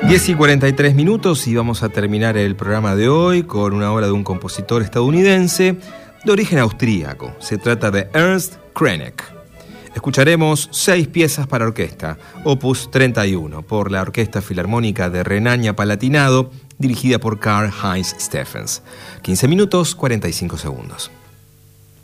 10:43 y vamos a terminar el programa de hoy con una obra de un compositor estadounidense de origen austríaco. Se trata de Ernst Krenek. Escucharemos 6 piezas para orquesta, opus 31, por la Orquesta Filarmónica de Renania-Palatinado, dirigida por Karl-Heinz Steffens. 15 minutos, 45 segundos.